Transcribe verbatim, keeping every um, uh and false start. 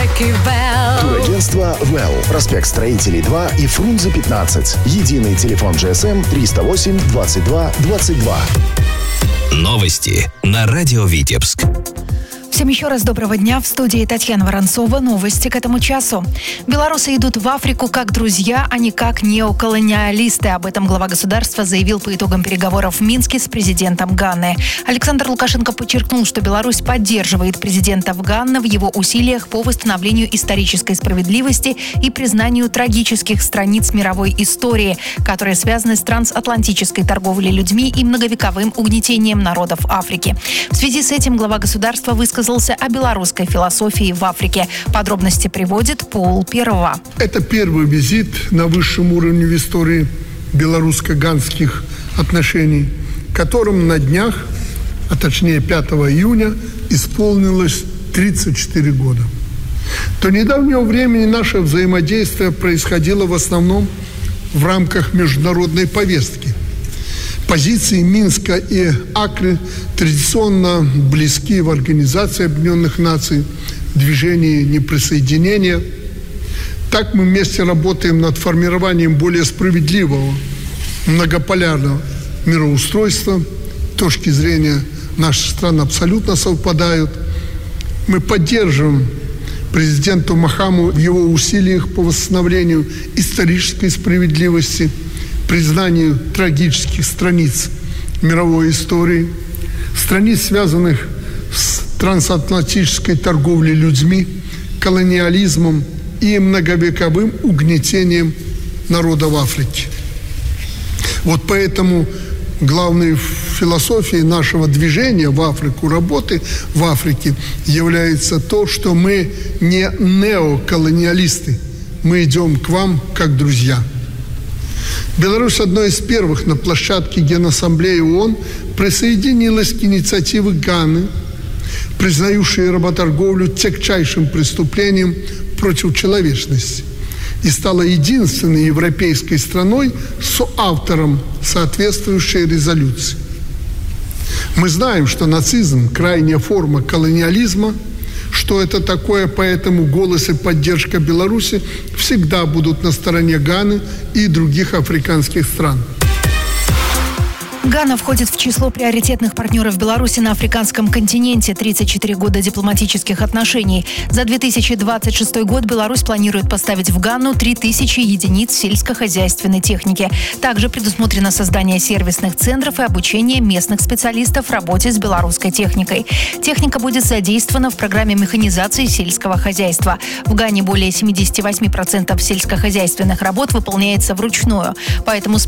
Турагентство «Вэлл». Проспект Строителей два и Фрунзе пятнадцать. Единый телефон джи эс эм триста восемь двадцать два двадцать два. Новости на радио Витебск. Всем еще раз доброго дня. В студии Татьяна Воронцова. Новости к этому часу. Белорусы идут в Африку как друзья, а не как неоколониалисты. Об этом глава государства заявил по итогам переговоров в Минске с президентом Ганы. Александр Лукашенко подчеркнул, что Беларусь поддерживает президента Ганы в его усилиях по восстановлению исторической справедливости и признанию трагических страниц мировой истории, которые связаны с трансатлантической торговлей людьми и многовековым угнетением народов Африки. В связи с этим глава государства высказал о белорусской философии в Африке. Подробности приводит Пол Первого. Это первый визит на высшем уровне в истории белорусско-ганских отношений, которым на днях, а точнее пятого июня, исполнилось тридцать четыре года. До недавнего времени наше взаимодействие происходило в основном в рамках международной повестки. Позиции Минска и Акры традиционно близки в Организации Объединенных Наций, движении неприсоединения. Так мы вместе работаем над формированием более справедливого, многополярного мироустройства. Точки зрения наших стран абсолютно совпадают. Мы поддерживаем президента Махаму в его усилиях по восстановлению исторической справедливости, признанию трагических страниц мировой истории, страниц, связанных с трансатлантической торговлей людьми, колониализмом и многовековым угнетением народов Африки. Вот поэтому главной философией нашего движения в Африку, работы в Африке, является то, что мы не неоколониалисты, мы идем к вам как друзья. Беларусь одной из первых на площадке Генассамблеи ООН присоединилась к инициативе Ганы, признающей работорговлю тягчайшим преступлением против человечности, и стала единственной европейской страной соавтором соответствующей резолюции. Мы знаем, что нацизм – крайняя форма колониализма, что это такое, поэтому голос и поддержка Беларуси всегда будут на стороне Ганы и других африканских стран. Гана входит в число приоритетных партнеров Беларуси на африканском континенте. тридцать четыре года дипломатических отношений. За две тысячи двадцать шестой год Беларусь планирует поставить в Гану три тысячи единиц сельскохозяйственной техники. Также предусмотрено создание сервисных центров и обучение местных специалистов работе с белорусской техникой. Техника будет задействована в программе механизации сельского хозяйства. В Гане более семьдесят восемь процентов сельскохозяйственных работ выполняется вручную. Поэтому с